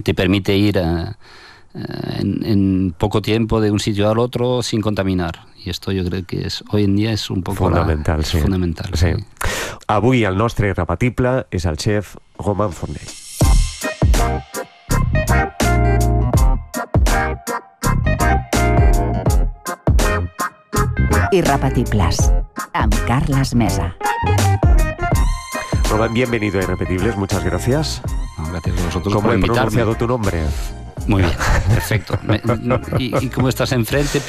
te permite ir en poco tiempo de un sitio al otro sin contaminar. I esto jo crec que hoy en dia és un poc fundamental. Sí. Fundamental, sí. Avui el nostre irrebatible és el xef Romain Fournet. Irrepetibles, amb Carles Mesa. Romain, bienvenido a Irrepetibles, muchas gracias. No, gracias a vosotros ¿Cómo por he invitarme. pronunciado tu nombre? Muy bien, perfecto. Y como estás enfrente,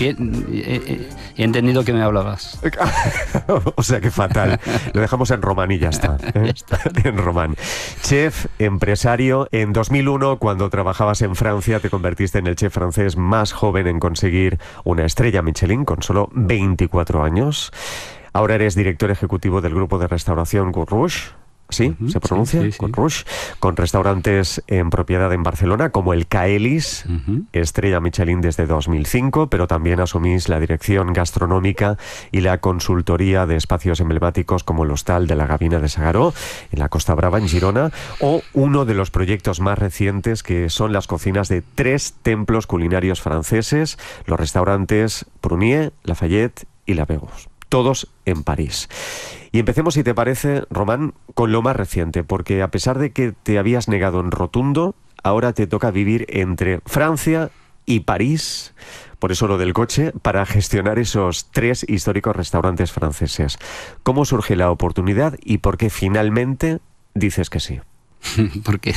he entendido que me hablabas. O sea que fatal. Lo dejamos en román y ya está. Ya está. En román. Chef, empresario. En 2001, cuando trabajabas en Francia, te convertiste en el chef francés más joven en conseguir una estrella Michelin con solo 24 años. Ahora eres director ejecutivo del grupo de restauración Coq Rouge. ¿Sí? ¿Se pronuncia? Sí, sí. Coq Rouge, con restaurantes en propiedad en Barcelona, como el Caelis, estrella Michelin desde 2005, pero también asumís la dirección gastronómica y la consultoría de espacios emblemáticos como el Hostal de la Gavina de S'Agaró, en la Costa Brava, en Girona, o uno de los proyectos más recientes, que son las cocinas de 3 templos culinarios franceses, los restaurantes Prunier, Lafayette y La Bégus, todos en París. Y empecemos, si te parece, Romain, con lo más reciente, porque a pesar de que te habías negado en rotundo, ahora te toca vivir entre Francia y París, por eso lo del coche, para gestionar esos 3 históricos restaurantes franceses. ¿Cómo surge la oportunidad y por qué finalmente dices que sí? Porque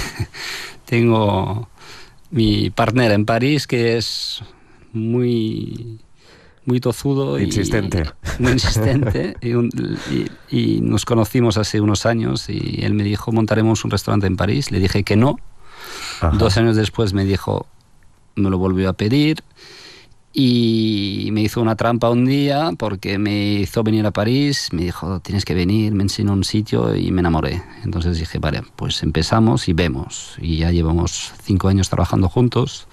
tengo mi partner en París, que es muy tozudo insistente. Muy insistente y nos conocimos hace unos años y él me dijo, montaremos un restaurante en París. Le dije que no. Ajá. 2 años después me dijo, me lo volvió a pedir y me hizo una trampa un día porque me hizo venir a París. Me dijo, tienes que venir, me enseñó un sitio y me enamoré. Entonces dije, vale, pues empezamos y vemos. Y ya llevamos 5 años trabajando juntos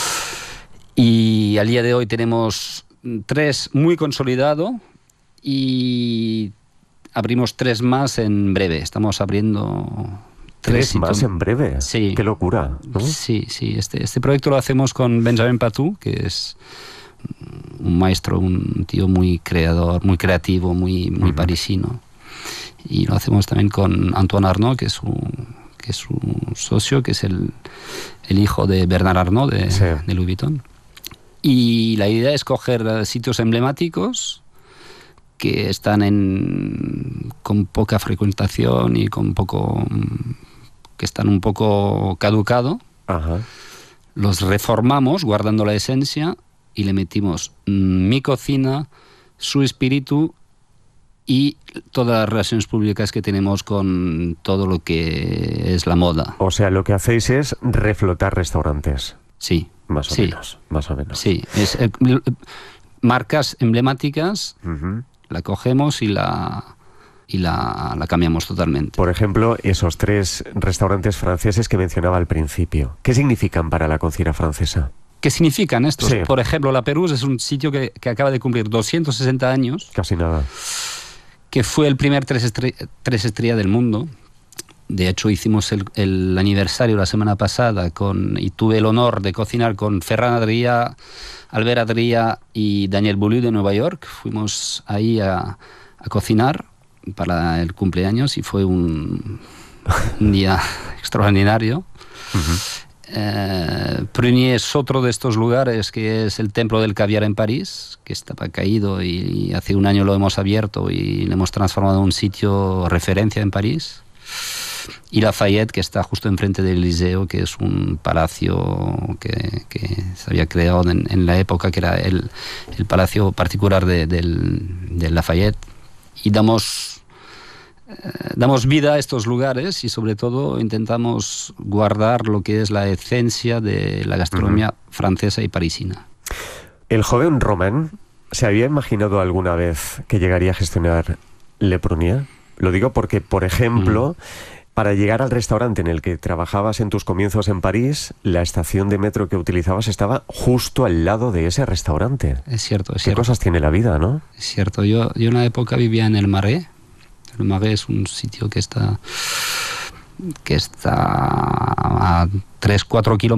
y al día de hoy tenemos 3 muy consolidado y abrimos 3 más en breve. Estamos abriendo 3 más en breve. Sí. Qué locura, ¿no? Sí. Este proyecto lo hacemos con Benjamin Patou, que es un maestro, un tío muy creador, muy creativo, muy parisino. Y lo hacemos también con Antoine Arnaud, que es su socio, que es el hijo de Bernard Arnault de Louis Vuitton. Y la idea es coger sitios emblemáticos que están con poca frecuentación y que están un poco caducado. Ajá. Los reformamos guardando la esencia y le metimos mi cocina, su espíritu y todas las relaciones públicas que tenemos con todo lo que es la moda. O sea, lo que hacéis es reflotar restaurantes. Sí. Más o menos. Sí, marcas emblemáticas, la cogemos y la cambiamos totalmente. Por ejemplo, esos 3 restaurantes franceses que mencionaba al principio, ¿qué significan para la cocina francesa? ¿Qué significan estos? Sí. Por ejemplo, La Pérouse es un sitio que acaba de cumplir 260 años. Casi nada. Que fue el primer 3 estrellas del mundo. De hecho, hicimos el aniversario la semana pasada y tuve el honor de cocinar con Ferran Adrià, Albert Adrià y Daniel Boulud de Nueva York. Fuimos ahí a cocinar para el cumpleaños y fue un día extraordinario. Prunier es otro de estos lugares, que es el Templo del Caviar en París, que estaba caído y hace un año lo hemos abierto y lo hemos transformado en un sitio referencia en París. Y Lafayette, que está justo enfrente del Eliseo, que es un palacio que se había creado en la época, que era el palacio particular de Lafayette. Y damos vida a estos lugares y sobre todo intentamos guardar lo que es la esencia de la gastronomía francesa y parisina. ¿El joven Romain se había imaginado alguna vez que llegaría a gestionar Le Prunier? Lo digo porque, por ejemplo, para llegar al restaurante en el que trabajabas en tus comienzos en París, la estación de metro que utilizabas estaba justo al lado de ese restaurante. Es cierto. ¿Qué cosas tiene la vida, no? Es cierto. Yo en una época vivía en el Marais. El Marais es un sitio que está a 3-4 kilómetros